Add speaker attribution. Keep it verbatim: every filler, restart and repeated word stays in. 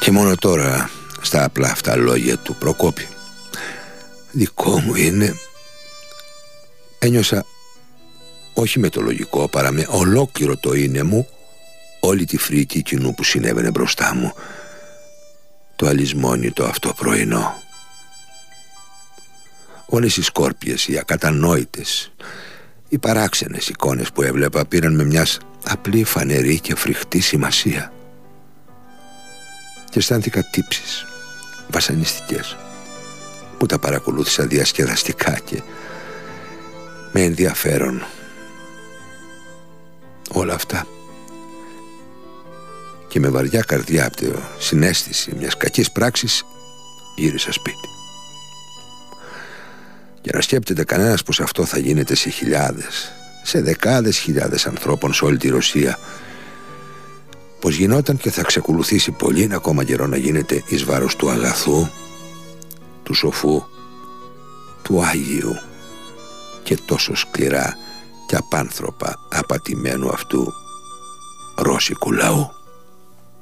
Speaker 1: Και μόνο τώρα, στα απλά αυτά λόγια του Προκόπη, δικό μου είναι, ένιωσα όχι με το λογικό, παρά με ολόκληρο το είναι μου όλη τη φρίκη κοινού που συνέβαινε μπροστά μου, το αλυσμόνητο αυτό πρωινό. Όλες οι σκόρπιες, οι ακατανόητες, οι παράξενες εικόνες που έβλεπα πήραν με μιας απλή φανερή και φρικτή σημασία. Και αισθάνθηκα τύψεις βασανιστικές που τα παρακολούθησα διασκεδαστικά και με ενδιαφέρον. Όλα αυτά, και με βαριά καρδιά από τη συναίσθηση μιας κακής πράξης γύρισα σπίτι. Και να σκέπτεται κανένας πως αυτό θα γίνεται σε χιλιάδες, σε δεκάδες χιλιάδες ανθρώπων σε όλη τη Ρωσία, πως γινόταν και θα ξεκολουθήσει πολύ ακόμα καιρό να γίνεται εις βάρος του αγαθού, του σοφού, του Άγιου και τόσο σκληρά και απάνθρωπα απατημένου αυτού ρώσικου λαού.